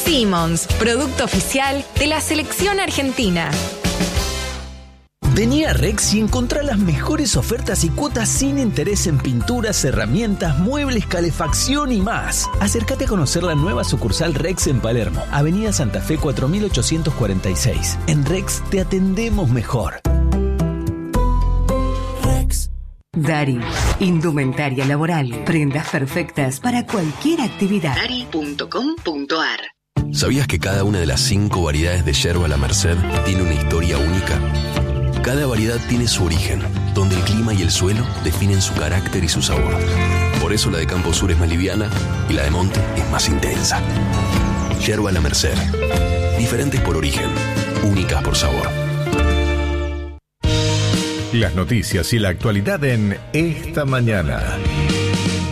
Simmons, producto oficial de la selección argentina. Vení a Rex y encontrá las mejores ofertas y cuotas sin interés en pinturas, herramientas, muebles, calefacción y más. Acércate a conocer la nueva sucursal Rex en Palermo, Avenida Santa Fe 4846. En Rex te atendemos mejor. Rex. Dari, indumentaria laboral, prendas perfectas para cualquier actividad. Dari.com.ar. ¿Sabías que cada una de las 5 variedades de yerba La Merced tiene una historia única? Cada variedad tiene su origen, donde el clima y el suelo definen su carácter y su sabor. Por eso la de Campo Sur es más liviana y la de Monte es más intensa. Yerba La Merced. Diferentes por origen, únicas por sabor. Las noticias y la actualidad en Esta Mañana.